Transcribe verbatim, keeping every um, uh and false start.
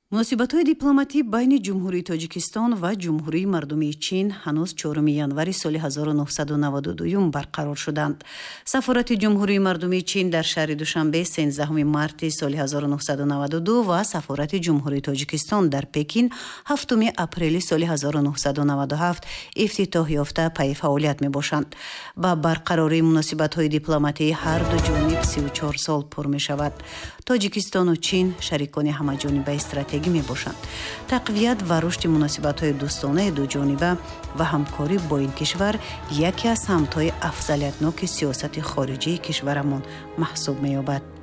муносибатҳои дипломатӣ байни ҷумҳурии Тоҷикистон ва ҷумҳурии мардумии Чин ҳанӯз чоруми январи соли ҳазору нуҳсаду наваду ду барқарор шуданд. Сафорати ҷумҳурии мардумии Чин дар шаҳри Душанбе сенздаҳуми марти соли ҳазору нуҳсаду наваду ду ва сафорати ҷумҳурии Тоҷикистон дар Пекин ҳафтуми апрели соли ҳазору нуҳсаду наваду ҳафт ифтитоҳ ёфта пай фаъолият мебошанд. Ба барқарории муносибатҳои дипломатии ҳар ду ҷониб си у чор сол пур мешавад. Тоҷикистону Чин шарикони ҳамаҷонибаи стратегӣ мебошанд. Тақвият ва рушди муносибатҳои дӯстонаи дуҷониба ва ҳамкорӣ бо ин кишвар яке аз самтҳои афзалиятноки сиёсати хориҷии кишварамон маҳсуб меёбад.